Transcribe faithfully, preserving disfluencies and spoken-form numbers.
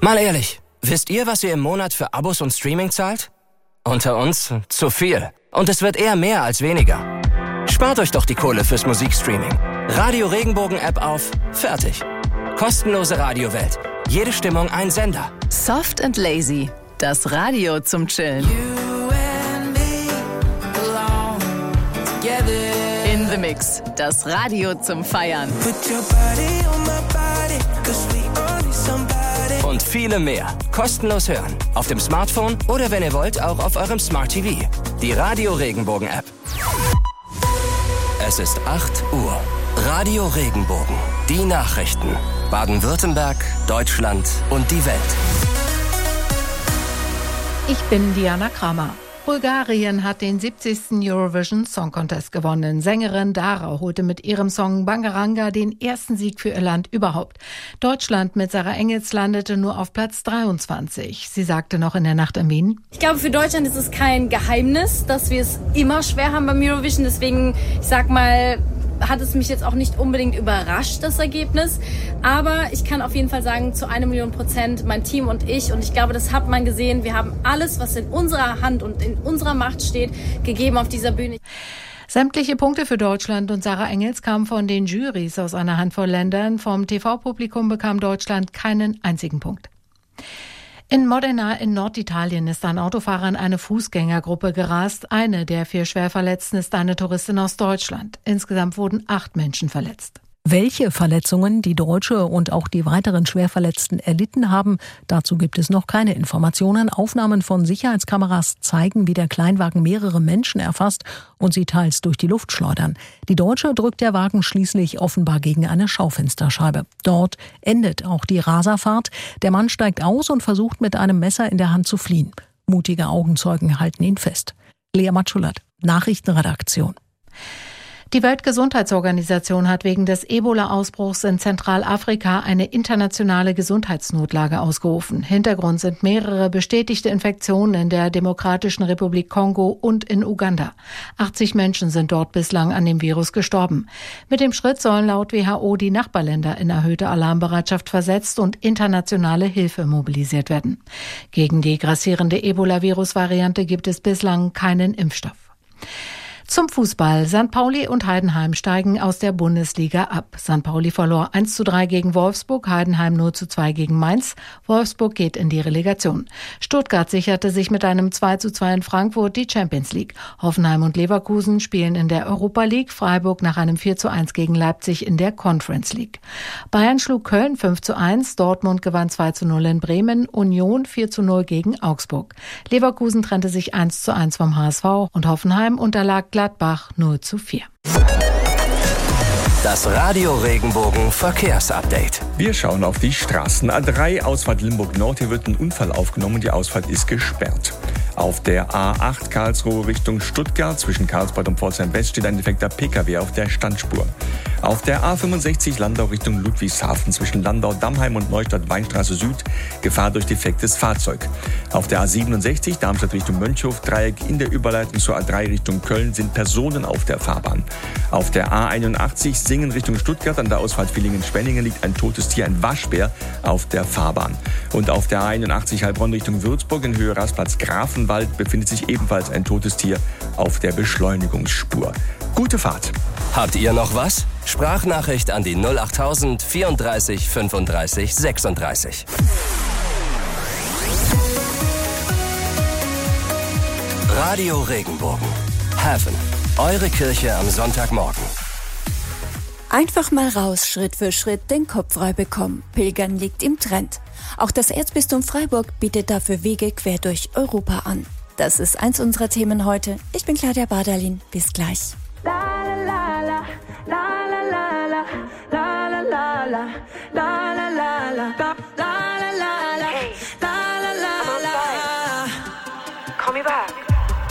Mal ehrlich, wisst ihr, was ihr im Monat für Abos und Streaming zahlt? Unter uns zu viel. Und es wird eher mehr als weniger. Spart euch doch die Kohle fürs Musikstreaming. Radio Regenbogen App auf, fertig. Kostenlose Radiowelt. Jede Stimmung ein Sender. Soft and Lazy. Das Radio zum Chillen. In the Mix. Das Radio zum Feiern. Und viele mehr. Kostenlos hören. Auf dem Smartphone oder wenn ihr wollt, auch auf eurem Smart T V. Die Radio Regenbogen App. Es ist acht Uhr. Radio Regenbogen. Die Nachrichten. Baden-Württemberg, Deutschland und die Welt. Ich bin Diana Kramer. Bulgarien hat den siebzigsten Eurovision Song Contest gewonnen. Sängerin Dara holte mit ihrem Song Bangaranga den ersten Sieg für ihr Land überhaupt. Deutschland mit Sarah Engels landete nur auf Platz dreiundzwanzig. Sie sagte noch in der Nacht in Wien: Ich glaube, für Deutschland ist es kein Geheimnis, dass wir es immer schwer haben beim Eurovision. Deswegen, ich sag mal, hat es mich jetzt auch nicht unbedingt überrascht, das Ergebnis. Aber ich kann auf jeden Fall sagen, zu einer Million Prozent mein Team und ich. Und ich glaube, das hat man gesehen. Wir haben alles, was in unserer Hand und in unserer Macht steht, gegeben auf dieser Bühne. Sämtliche Punkte für Deutschland und Sarah Engels kamen von den Jurys aus einer Handvoll Ländern. Vom T V-Publikum bekam Deutschland keinen einzigen Punkt. In Modena in Norditalien ist ein Autofahrer in eine Fußgängergruppe gerast. Eine der vier Schwerverletzten ist eine Touristin aus Deutschland. Insgesamt wurden acht Menschen verletzt. Welche Verletzungen die Deutsche und auch die weiteren Schwerverletzten erlitten haben, dazu gibt es noch keine Informationen. Aufnahmen von Sicherheitskameras zeigen, wie der Kleinwagen mehrere Menschen erfasst und sie teils durch die Luft schleudern. Die Deutsche drückt der Wagen schließlich offenbar gegen eine Schaufensterscheibe. Dort endet auch die Raserfahrt. Der Mann steigt aus und versucht mit einem Messer in der Hand zu fliehen. Mutige Augenzeugen halten ihn fest. Lea Matschulat, Nachrichtenredaktion. Die Weltgesundheitsorganisation hat wegen des Ebola-Ausbruchs in Zentralafrika eine internationale Gesundheitsnotlage ausgerufen. Hintergrund sind mehrere bestätigte Infektionen in der Demokratischen Republik Kongo und in Uganda. achtzig Menschen sind dort bislang an dem Virus gestorben. Mit dem Schritt sollen laut W H O die Nachbarländer in erhöhte Alarmbereitschaft versetzt und internationale Hilfe mobilisiert werden. Gegen die grassierende Ebola-Virus-Variante gibt es bislang keinen Impfstoff. Zum Fußball. Sankt Pauli und Heidenheim steigen aus der Bundesliga ab. Sankt Pauli verlor eins zu drei gegen Wolfsburg, Heidenheim null zu zwei gegen Mainz. Wolfsburg geht in die Relegation. Stuttgart sicherte sich mit einem zwei zu zwei in Frankfurt die Champions League. Hoffenheim und Leverkusen spielen in der Europa League. Freiburg nach einem vier zu eins gegen Leipzig in der Conference League. Bayern schlug Köln fünf zu eins. Dortmund gewann zwei zu null in Bremen. Union vier zu null gegen Augsburg. Leverkusen trennte sich eins zu eins vom H S V und Hoffenheim unterlag Gladbach null zu vier. Das Radio Regenbogen Verkehrsupdate. Wir schauen auf die Straßen. A drei, Ausfahrt Limburg Nord. Hier wird ein Unfall aufgenommen. Die Ausfahrt ist gesperrt. Auf der A acht Karlsruhe Richtung Stuttgart zwischen Karlsbad und Pforzheim West steht ein defekter P K W auf der Standspur. Auf der A fünfundsechzig Landau Richtung Ludwigshafen zwischen Landau-Dammheim und Neustadt-Weinstraße Süd Gefahr durch defektes Fahrzeug. Auf der A siebenundsechzig Darmstadt Richtung Mönchhof Dreieck in der Überleitung zur A drei Richtung Köln sind Personen auf der Fahrbahn. Auf der A einundachtzig Singen Richtung Stuttgart an der Ausfahrt Villingen-Spenningen liegt ein totes Tier, ein Waschbär, auf der Fahrbahn. Und auf der A einundachtzig Heilbronn Richtung Würzburg in Höhe Rastplatz Grafenwald befindet sich ebenfalls ein totes Tier auf der Beschleunigungsspur. Gute Fahrt. Habt ihr noch was? Sprachnachricht an die null achttausend vierunddreißig fünfunddreißig sechsunddreißig. Radio Regenbogen. Heaven. Eure Kirche am Sonntagmorgen. Einfach mal raus, Schritt für Schritt den Kopf frei bekommen. Pilgern liegt im Trend. Auch das Erzbistum Freiburg bietet dafür Wege quer durch Europa an. Das ist eins unserer Themen heute. Ich bin Claudia Bardalin. Bis gleich. La, la, la, la, la, la, la, la, la, la, la, la, la, la, la, la.